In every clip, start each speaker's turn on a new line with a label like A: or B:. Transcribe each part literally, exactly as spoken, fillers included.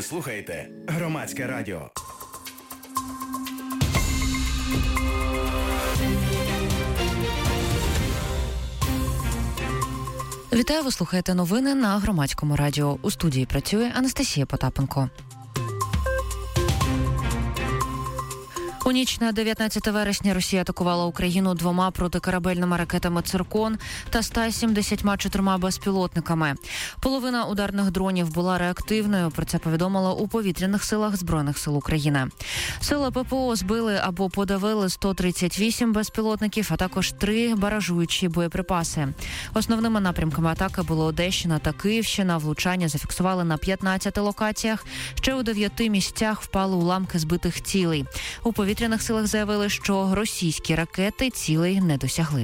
A: Ви слухаєте Громадське радіо.
B: Вітаю, ви слухаєте новини на Громадському радіо. У студії працює Анастасія Потапенко. У ніч на дев'ятнадцяте вересня Росія атакувала Україну двома протикорабельними ракетами «Циркон» та ста сімдесятьма чотирма безпілотниками. Половина ударних дронів була реактивною, про це повідомили у повітряних силах Збройних сил України. Сили ППО збили або подавили сто тридцять вісім безпілотників, а також три баражуючі боєприпаси. Основними напрямками атаки були Одещина та Київщина. Влучання зафіксували на п'ятнадцяти локаціях. Ще у дев'яти місцях впали уламки збитих цілей. У повітряних В повітряних силах заявили, що російські ракети цілей не досягли.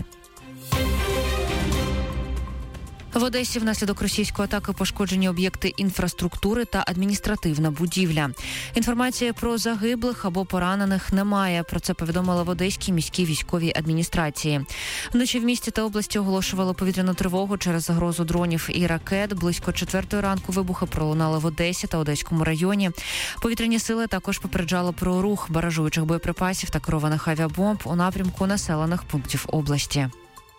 B: В Одесі внаслідок російської атаки пошкоджені об'єкти інфраструктури та адміністративна будівля. Інформації про загиблих або поранених немає. Про це повідомили в Одеській міській військовій адміністрації. Вночі в місті та області оголошували повітряну тривогу через загрозу дронів і ракет. Близько четвертої ранку вибухи пролунали в Одесі та Одеському районі. Повітряні сили також попереджали про рух баражуючих боєприпасів та керованих авіабомб у напрямку населених пунктів області.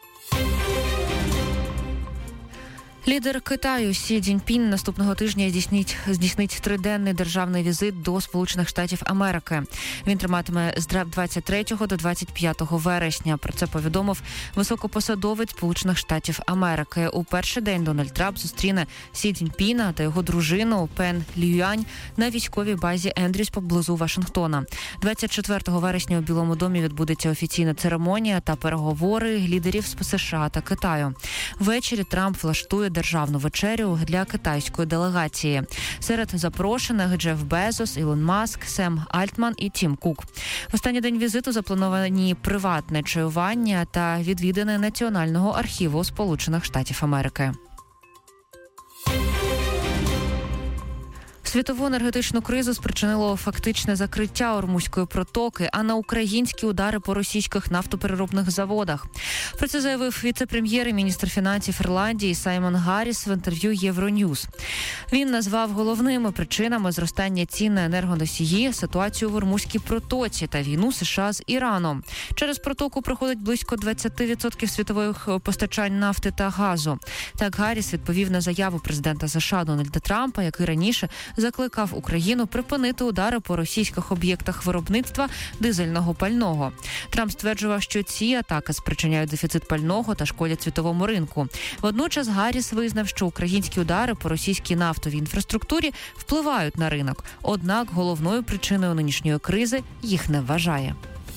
B: Лідер Китаю Сі Цзіньпін наступного тижня здійснить, здійснить триденний державний візит до Сполучених Штатів Америки. Він триматиме з двадцять третього до двадцять п'ятого вересня. Про це повідомив високопосадовець Сполучених Штатів Америки. У перший день Дональд Трамп зустріне Сі Цзіньпіна та його дружину Пен Ліюань на військовій базі Ендрюс поблизу Вашингтона. двадцять четвертого вересня у Білому домі відбудеться офіційна церемонія та переговори лідерів з США та Китаю. Ввечері Трамп влаштує державну вечерю для китайської делегації. Серед запрошених Джеф Безос, Ілон Маск, Сем Альтман і Тім Кук. В останній день візиту заплановані приватне чаювання та відвідини Національного архіву Сполучених Штатів Америки. Світову енергетичну кризу спричинило фактичне закриття Ормузької протоки, а на українські удари по російських нафтопереробних заводах. Про це заявив віце-прем'єр і міністр фінансів Ірландії Саймон Гарріс в інтерв'ю Євроньюз. Він назвав головними причинами зростання цін на енергоносії ситуацію в Ормузькій протоці та війну США з Іраном. Через протоку проходить близько двадцять відсотків світових постачань нафти та газу. Так Гарріс відповів на заяву президента США Дональда Трампа, який раніше закликав Україну припинити удари по російських об'єктах виробництва дизельного пального. Трамп стверджував, що ці атаки спричиняють дефіцит пального та шкодять світовому ринку. Водночас Гарріс визнав, що українські удари по російській нафтовій інфраструктурі впливають на ринок. Однак головною причиною нинішньої кризи їх не вважає.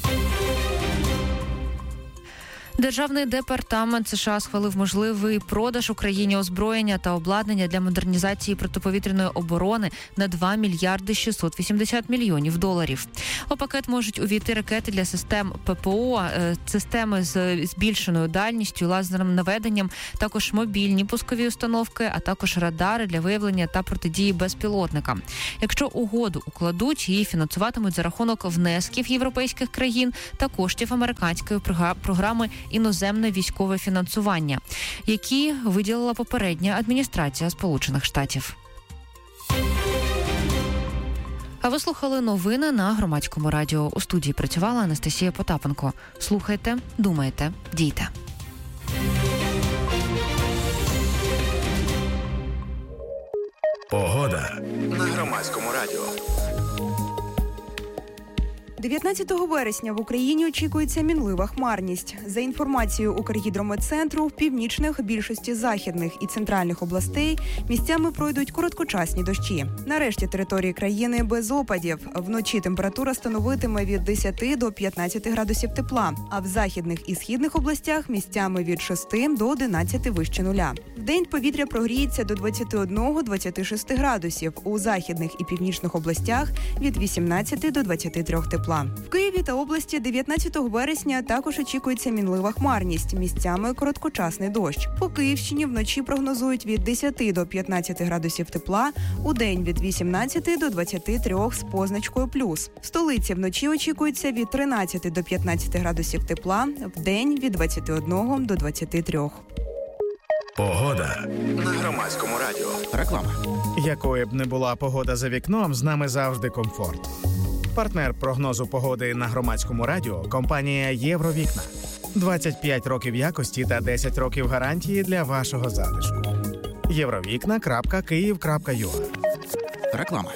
B: Державний департамент США схвалив можливий продаж Україні озброєння та обладнання для модернізації протиповітряної оборони на два мільярди шістсот вісімдесят мільйонів доларів. У пакет можуть увійти ракети для систем ППО, системи з збільшеною дальністю, лазерним наведенням, також мобільні пускові установки, а також радари для виявлення та протидії безпілотникам. Якщо угоду укладуть, її фінансуватимуть за рахунок внесків європейських країн та коштів американської програми іноземне військове фінансування, які виділила попередня адміністрація Сполучених Штатів. А ви слухали новини на Громадському радіо. У студії працювала Анастасія Потапенко. Слухайте, думайте, дійте.
A: Погода на Громадському радіо.
C: дев'ятнадцятого вересня в Україні очікується мінлива хмарність. За інформацією Укргідрометцентру, в північних, більшості західних і центральних областей місцями пройдуть короткочасні дощі. Нарешті території країни без опадів. Вночі температура становитиме від десяти до п'ятнадцяти градусів тепла, а в західних і східних областях місцями від шести до одинадцяти вище нуля. Вдень повітря прогріється до двадцяти одного - двадцяти шести градусів. У західних і північних областях від вісімнадцяти до двадцяти трьох тепла. В Києві та області дев'ятнадцятого вересня також очікується мінлива хмарність, місцями короткочасний дощ. По Київщині вночі прогнозують від десяти до п'ятнадцяти градусів тепла, удень від вісімнадцяти до двадцяти трьох з позначкою плюс. В столиці вночі очікується від тринадцяти до п'ятнадцяти градусів тепла, вдень від двадцяти одного до двадцяти трьох.
A: Погода на Громадському радіо.
D: Реклама.
E: Якою б не була погода за вікном, з нами завжди комфорт. Партнер прогнозу погоди на Громадському радіо – компанія «Євровікна». двадцять п'ять років якості та десять років гарантії для вашого затишку. євровікна крапка київ крапка ю а.
D: Реклама.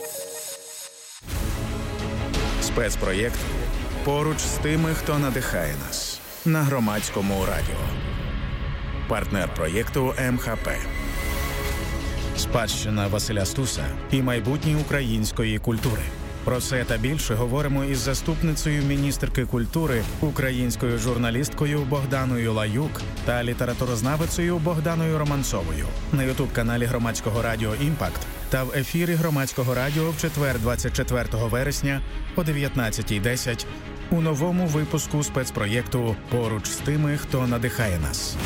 A: Спецпроєкт «Поруч з тими, хто надихає нас» на Громадському радіо. Партнер проєкту ем ха пе. Спадщина Василя Стуса і майбутнє української культури. Про це та більше говоримо із заступницею міністерки культури, українською журналісткою Богданою Лаюк та літературознавицею Богданою Романцовою на ютуб-каналі Громадського радіо «Імпакт» та в ефірі Громадського радіо в четвер, двадцять четвертого вересня о дев'ятнадцятій десять у новому випуску спецпроєкту «Поруч з тими, хто надихає нас».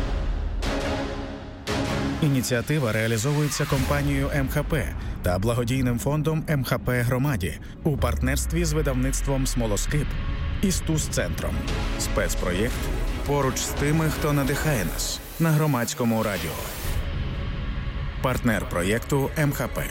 A: Ініціатива реалізовується компанією ем ха пе та благодійним фондом ем ха пе «Громаді» у партнерстві з видавництвом «Смолоскип» і «Стус-центром». Спецпроєкт «Поруч з тими, хто надихає нас» на Громадському радіо. Партнер проєкту ем ха пе.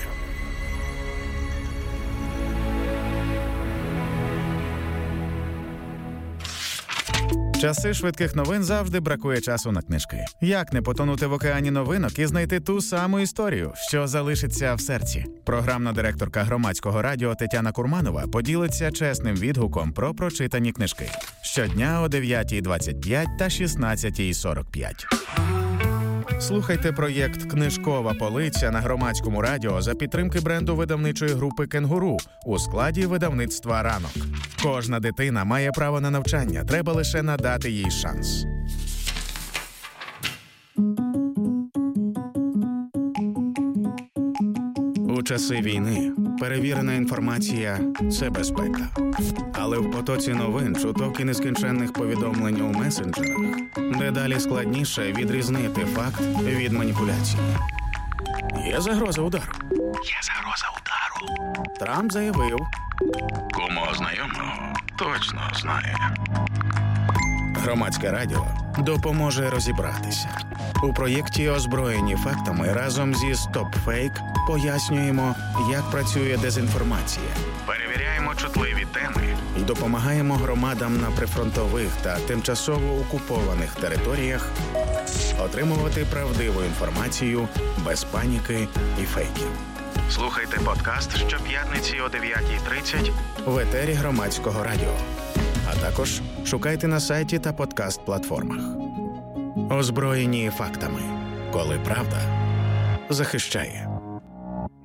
E: Часи швидких новин завжди бракує часу на книжки. Як не потонути в океані новинок і знайти ту саму історію, що залишиться в серці? Програмна директорка Громадського радіо Тетяна Курманова поділиться чесним відгуком про прочитані книжки. Щодня о дев'ятій двадцять п'ять та шістнадцятій сорок п'ять. Слухайте проєкт «Книжкова полиця» на Громадському радіо за підтримки бренду видавничої групи «Кенгуру» у складі видавництва «Ранок». Кожна дитина має право на навчання, треба лише надати їй шанс.
A: У часи війни перевірена інформація – це безпека. Але в потоці новин, чуток і нескінченних повідомлень у месенджерах дедалі складніше відрізнити факт від маніпуляції. Є загроза удару. Є загроза удару. Трамп заявив. Кому знайомого точно знає. Громадське радіо допоможе розібратися. У проєкті «Озброєні фактами» разом зі «Стоп-фейк» пояснюємо, як працює дезінформація. Перевіряємо чутливі теми і допомагаємо громадам на прифронтових та тимчасово окупованих територіях отримувати правдиву інформацію без паніки і фейків. Слухайте подкаст щоп'ятниці о дев'ятій тридцять в етері Громадського радіо. А також шукайте на сайті та подкаст-платформах. Озброєні фактами, коли правда захищає.